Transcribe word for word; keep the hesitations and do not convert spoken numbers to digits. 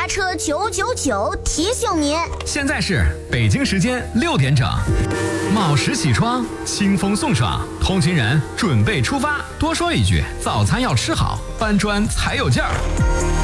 发车九九九提醒您， 现在是北京时间六点整，卯时起床，清风送爽，通勤人准备出发。多说一句，早餐要吃好，搬砖才有劲儿。